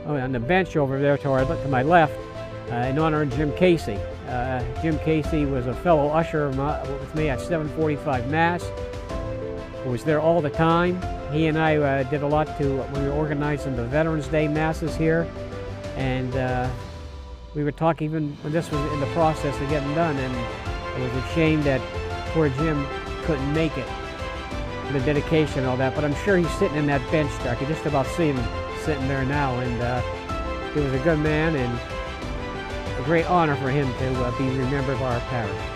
on the bench over there to my left in honor of Jim Casey. Jim Casey was a fellow usher with me at 745 Mass. He was there all the time. He and I did a lot when we were organizing the Veterans Day Masses here. And we would talk even when this was in the process of getting done, and it was a shame that poor Jim couldn't make it, the dedication and all that, but I'm sure he's sitting in that bench there. I can just about see him sitting there now, and he was a good man, and a great honor for him to be remembered by our parish.